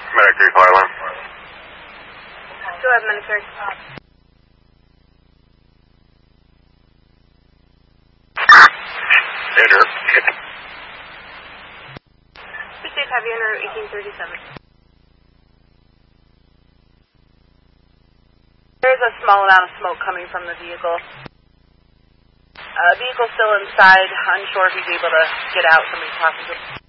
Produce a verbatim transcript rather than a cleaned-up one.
Medic three five one. Go ahead, Medicare. Enter. Be safe, heavy enter eighteen thirty-seven. There is a small amount of smoke coming from the vehicle. Uh, vehicle still inside, unsure if he's able to get out. Somebody's talking to him.